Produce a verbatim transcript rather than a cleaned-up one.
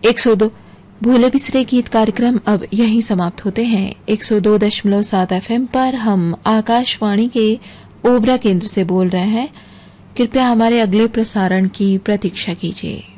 एक सौ दो भूले बिसरे गीत कार्यक्रम अब यहीं समाप्त होते हैं। एक सौ दो दशमलव सात एफएम पर हम आकाशवाणी के ओबरा केंद्र से बोल रहे हैं। कृपया हमारे अगले प्रसारण की प्रतीक्षा कीजिए।